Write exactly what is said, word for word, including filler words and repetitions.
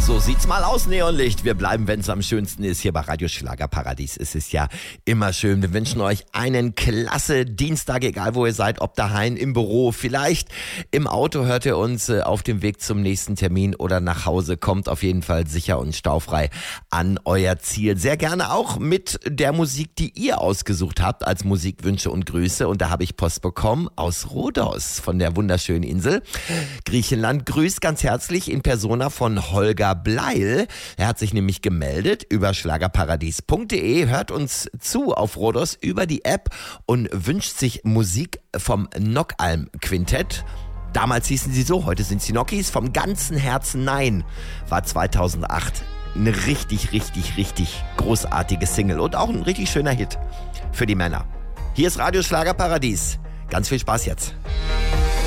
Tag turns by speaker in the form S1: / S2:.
S1: So sieht's mal aus, Neonlicht. Wir bleiben, wenn es am schönsten ist. Hier bei Radio Schlagerparadies ist es ja immer schön. Wir wünschen euch einen klasse Dienstag, egal wo ihr seid, ob daheim, im Büro, vielleicht im Auto hört ihr uns auf dem Weg zum nächsten Termin oder nach Hause. Kommt auf jeden Fall sicher und staufrei an euer Ziel. Sehr gerne auch mit der Musik, die ihr ausgesucht habt als Musikwünsche und Grüße. Und da habe ich Post bekommen aus Rhodos von der wunderschönen Insel Griechenland. Grüßt ganz herzlich in Persona von Holger Bleil. Er hat sich nämlich gemeldet über schlagerparadies punkt de, hört uns zu auf Rhodos über die App und wünscht sich Musik vom Nockalm Quintett. Damals hießen sie so, heute sind sie Nokis. Vom ganzen Herzen nein, war zweitausendacht eine richtig, richtig, richtig großartige Single und auch ein richtig schöner Hit für die Männer. Hier ist Radio Schlagerparadies. Ganz viel Spaß jetzt.